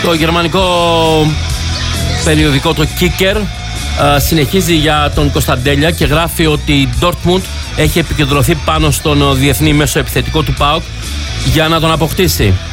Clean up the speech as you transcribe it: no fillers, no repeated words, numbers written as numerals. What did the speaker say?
Το γερμανικό περιοδικό, το Kicker, συνεχίζει για τον Κωνσταντέλια και γράφει ότι η Dortmund έχει επικεντρωθεί πάνω στον διεθνή μέσο επιθετικό του ΠΑΟΚ για να τον αποκτήσει.